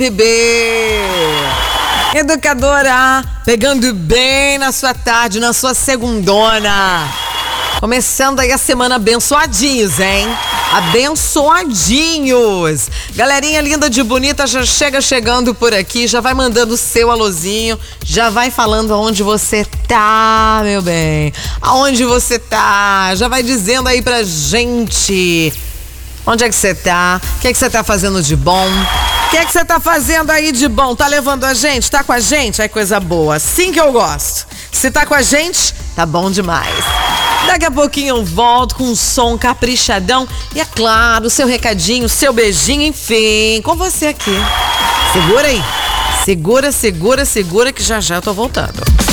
bebê. Educadora, pegando bem na sua tarde, na sua segundona. Começando aí a semana abençoadinhos, hein? Abençoadinhos. Galerinha linda de bonita já chegando por aqui, já vai mandando o seu alôzinho, já vai falando aonde você tá, meu bem. Aonde você tá, já vai dizendo aí pra gente. Onde é que você tá? O que é que você tá fazendo de bom? O que é que você tá fazendo aí de bom? Tá levando a gente? Tá com a gente? É coisa boa. Assim que eu gosto. Se tá com a gente, tá bom demais. Daqui a pouquinho eu volto com um som caprichadão. E é claro, seu recadinho, seu beijinho, enfim, com você aqui. Segura aí. Segura que já eu tô voltando.